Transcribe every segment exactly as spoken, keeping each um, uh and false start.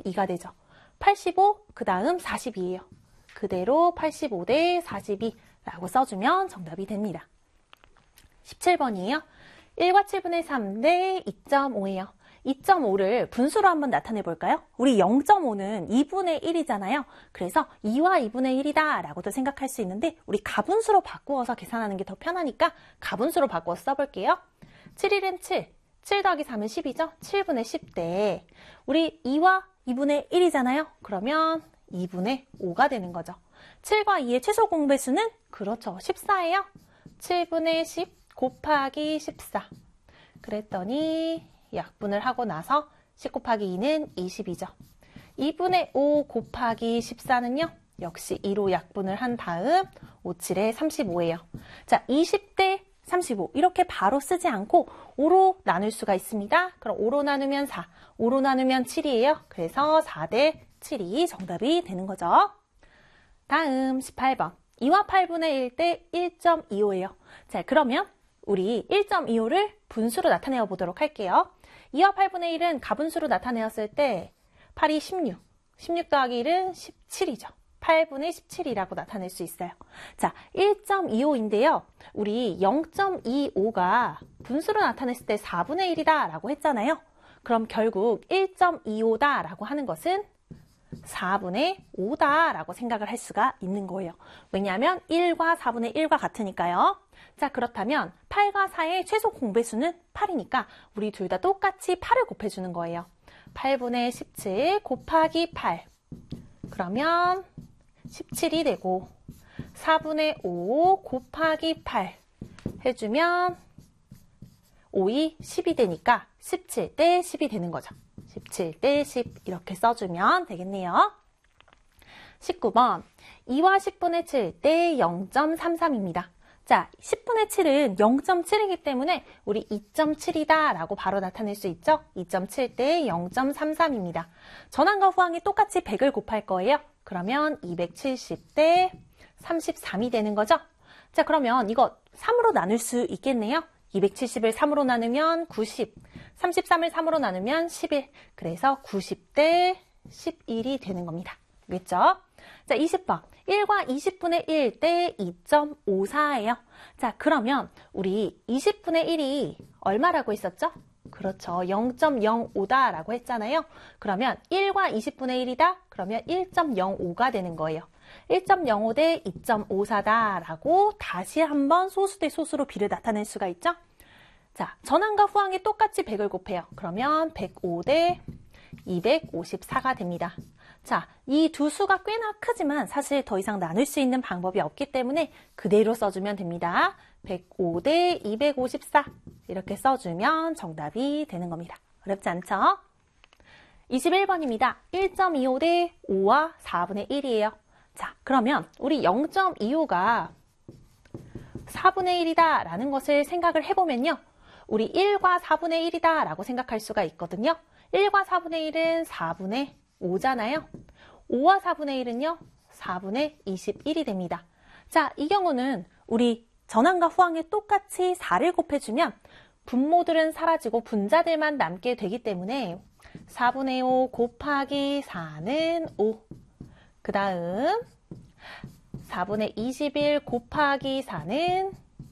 이가 되죠. 팔십오, 그 다음 사십이에요. 그대로 팔십오 대 사십이라고 써주면 정답이 됩니다. 십칠 번이에요. 일과 칠분의 삼 대 이 점 오예요. 이 점 오를 분수로 한번 나타내 볼까요? 우리 영 점 오는 이분의 일이잖아요. 그래서 이와 이분의 일이다 라고도 생각할 수 있는데 우리 가분수로 바꾸어서 계산하는 게 더 편하니까 가분수로 바꾸어서 써볼게요. 칠일은 칠, 칠 더하기 삼은 십이죠. 칠분의 십 대 우리 이와 이분의 일이잖아요. 그러면 이분의 오가 되는 거죠. 칠과 이의 최소 공배수는 그렇죠. 십사예요. 칠분의 십 곱하기 십사. 그랬더니 약분을 하고 나서 십 곱하기 이는 이십이죠. 이분의 오 곱하기 십사는요. 역시 이로 약분을 한 다음 오, 칠에 삼십오예요. 자, 이십 대 삼십오 이렇게 바로 쓰지 않고 오로 나눌 수가 있습니다. 그럼 오로 나누면 사, 오로 나누면 칠이에요. 그래서 사 대 칠이 정답이 되는 거죠. 다음 십팔 번. 이와 팔분의 일 대 일 점 이오예요. 자, 그러면 우리 일 점 이오를 분수로 나타내어 보도록 할게요. 이와 팔분의 일은 가분수로 나타내었을 때 팔이 십육, 십육 더하기 일은 십칠이죠. 팔분의 십칠이라고 나타낼 수 있어요. 자, 일 점 이오인데요. 우리 영 점 이오가 분수로 나타냈을 때 사분의 일이다 라고 했잖아요. 그럼 결국 일 점 이오다 라고 하는 것은 사분의 오다 라고 생각을 할 수가 있는 거예요. 왜냐하면 일과 사분의 일과 같으니까요. 자, 그렇다면 팔과 사의 최소 공배수는 팔이니까 우리 둘 다 똑같이 팔을 곱해주는 거예요. 팔분의 십칠 곱하기 팔. 그러면 십칠이 되고 사분의 오 곱하기 팔 해주면 오이 십이 되니까 십칠 대 십이 되는 거죠. 십칠 대 십 이렇게 써주면 되겠네요. 십구 번. 이와 십분의 칠 대 영 점 삼삼입니다. 자, 십분의 칠은 영 점 칠이기 때문에 우리 이 점 칠이다 라고 바로 나타낼 수 있죠. 이 점 칠 대 영 점 삼삼입니다. 전항과 후항이 똑같이 백을 곱할 거예요. 그러면 이백칠십 대 삼십삼이 되는 거죠. 자, 그러면 이거 삼으로 나눌 수 있겠네요. 이백칠십을 삼으로 나누면 구십, 삼십삼을 삼으로 나누면 십일, 그래서 구십 대 십일이 되는 겁니다. 알겠죠? 자, 이십 번. 일과 이십분의 일 대 이 점 오사예요. 자, 그러면 우리 이십분의 일이 얼마라고 했었죠? 그렇죠. 영 점 영오다 라고 했잖아요. 그러면 일과 이십분의 일이다? 그러면 일 점 영오가 되는 거예요. 일 점 영오 대 이 점 오사다 라고 다시 한번 소수 대 소수로 비를 나타낼 수가 있죠. 자, 전항과 후항이 똑같이 백을 곱해요. 그러면 백오 대 이백오십사가 됩니다. 자, 이 두 수가 꽤나 크지만 사실 더 이상 나눌 수 있는 방법이 없기 때문에 그대로 써주면 됩니다. 백오 대 이백오십사 이렇게 써주면 정답이 되는 겁니다. 어렵지 않죠? 이십일 번입니다. 일 점 이오 대 오와 사분의 일이에요. 자, 그러면 우리 영 점 이오가 사분의 일이다 라는 것을 생각을 해보면요. 우리 일과 사분의 일이다 라고 생각할 수가 있거든요. 일과 사분의 일은 사분의 오잖아요. 오와 사분의 일은요. 사분의 이십일이 됩니다. 자, 이 경우는 우리 전항과 후항에 똑같이 사를 곱해주면 분모들은 사라지고 분자들만 남게 되기 때문에 사분의 오 곱하기 사는 오. 그 다음 사분의 이십일 곱하기 사는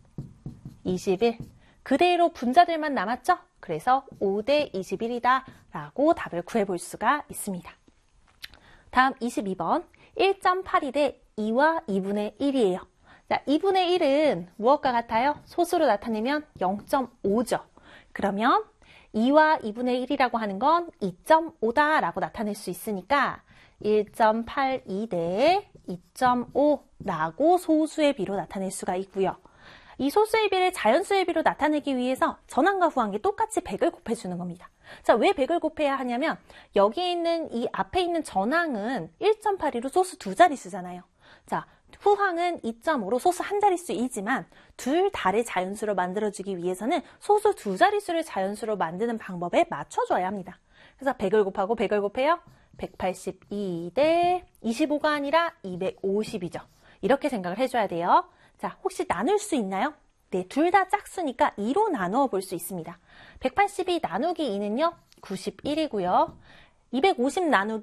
이십일. 그대로 분자들만 남았죠? 그래서 오 대 이십일이다 라고 답을 구해볼 수가 있습니다. 다음 이십이 번. 일 점 팔이 대 이와 이분의 일이에요. 자, 이분의 일은 무엇과 같아요? 소수로 나타내면 영 점 오죠. 그러면 이와 이분의 일이라고 하는 건 이 점 오다 라고 나타낼 수 있으니까 일 점 팔이 대 이 점 오 라고 소수의 비로 나타낼 수가 있고요. 이 소수의 비를 자연수의 비로 나타내기 위해서 전항과 후항이 똑같이 백을 곱해주는 겁니다. 자, 왜 백을 곱해야 하냐면 여기에 있는 이 앞에 있는 전항은 일 점 팔이로 소수 두 자릿수잖아요. 자, 후항은 이 점 오로 소수 한 자릿수이지만 둘 다를 자연수로 만들어주기 위해서는 소수 두 자릿수를 자연수로 만드는 방법에 맞춰줘야 합니다. 그래서 백을 곱하고 백을 곱해요. 백팔십이 대 이십오가 아니라 이백오십이죠. 이렇게 생각을 해줘야 돼요. 자, 혹시 나눌 수 있나요? 네, 둘 다 짝수니까 이로 나누어 볼 수 있습니다. 백팔십이 나누기 이는요, 구십일이고요. 이백오십 나누기